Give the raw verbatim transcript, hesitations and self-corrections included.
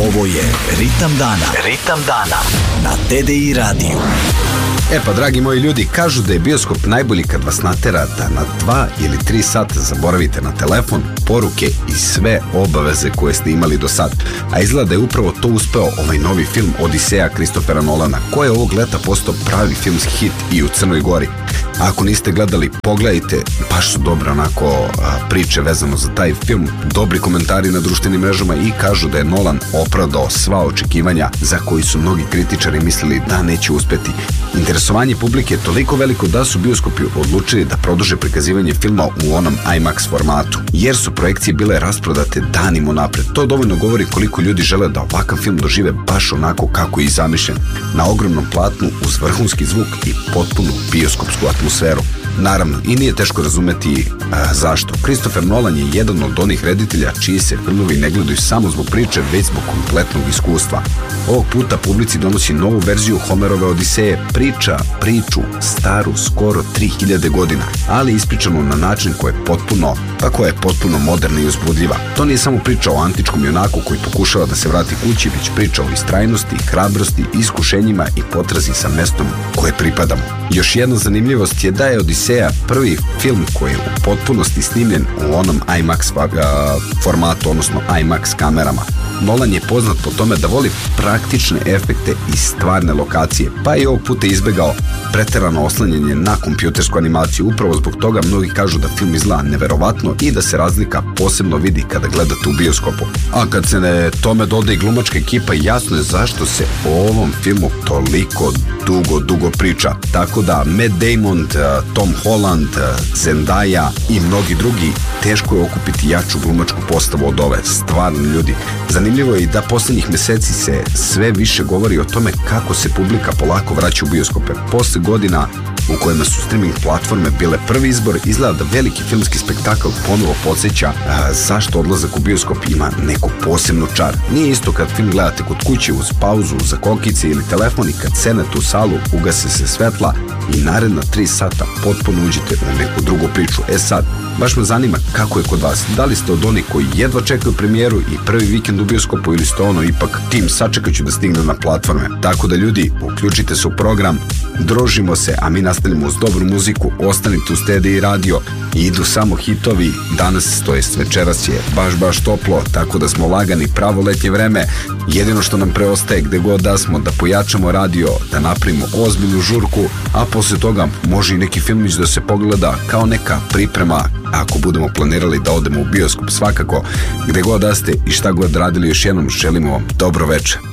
Ovo je Ritam dana. Ritam dana na T D I radiju. E pa, dragi moji ljudi, kažu da je bioskop najbolji kad vas natera da na dva ili tri sata zaboravite na telefon, poruke i sve obaveze koje ste imali do sad. A izgleda da je upravo to uspeo ovaj novi film Odiseja Kristofera Nolana, koji je ovog leta postao pravi filmski hit i u Crnoj Gori. A ako niste gledali, pogledajte, baš su dobre onako a, priče vezano za taj film, dobri komentari na društvenim mrežama i kažu da je Nolan opravdao sva očekivanja za koji su mnogi kritičari mislili da neće uspeti. Interesovanje publike je toliko veliko da su bioskopi odlučili da produže prikazivanje filma u onom IMAX formatu, jer su projekcije bile rasprodate danima napred. To dovoljno govori koliko ljudi žele da ovakav film dožive baš onako kako je i zamišljen, na ogromnom platnu uz vrhunski zvuk i potpunu bioskopsku atmosferu. Naravno, i nije teško razumeti a, zašto. Christopher Nolan je jedan od onih reditelja čiji se filmovi ne gledaju samo zbog priče, već zbog kompletnog iskustva. Ovog puta publici donosi novu verziju Homerove Odiseje, priča priču staru skoro tri hiljade godina, ali ispričanu na način koji je potpuno, pa koja je potpuno moderna i uzbudljiva. To nije samo priča o antičkom junaku koji pokušava da se vrati kući, već priča o istrajnosti, hrabrosti, iskušenjima i potrazi sa mestom koje pripadamo. Još jedna zanimljivost je da je Odiseja prvi film koji je u potpunosti snimljen u onom IMAX formatu, odnosno IMAX kamerama. Nolan je poznat po tome da voli praktične efekte i stvarne lokacije, pa je ovog puta izbegao preterano oslanjanje na kompjutersku animaciju. Upravo zbog toga mnogi kažu da film izgleda neverovatno i da se razlika posebno vidi kada gledate u bioskopu. A kad se ne tome doda i glumačka ekipa, jasno je zašto se o ovom filmu toliko dugo, dugo priča. Tako da Matt Damon, Tom Holland, Zendaya i mnogi drugi, teško je okupiti jaču glumačku postavu od ove. Stvarno, ljudi, zanimljivo je i da posljednjih meseci se sve više govori o tome kako se publika polako vraća u bioskope. Posle godina u kojima su streaming platforme bile prvi izbor, izgleda da veliki filmski spektakl ponovo podsjeća a, zašto odlazak u bioskop ima neku posebnu čar. Nije isto kad film gledate kod kuće uz pauzu za kokice ili telefon i kad sednete u salu, ugase se svetla i naredna tri sata potpuno uđete u neku drugu priču. E sad, baš me zanima kako je kod vas. Da li ste od onih koji jedva čekaju premijeru i prvi vikend u bioskopu ili ste ono ipak tim sačekat ću da stigne na platforme. Tako da, ljudi, uključite se u program, družimo se, a mi nastavljamo uz dobru muziku. Ostanite uz T D I radio i idu samo hitovi. Danas, to jest večeras, je baš baš toplo, tako da smo lagani, pravo letnje vreme. Jedino što nam preostaje gde god da smo, da pojačamo radio, da napravimo ozbiljnu žurku, a posle toga može i neki filmić da se pogleda kao neka priprema ako budemo planirali da odemo u bioskop. Svakako, gde god da ste i šta god radili, još jednom želimo vam dobro večer.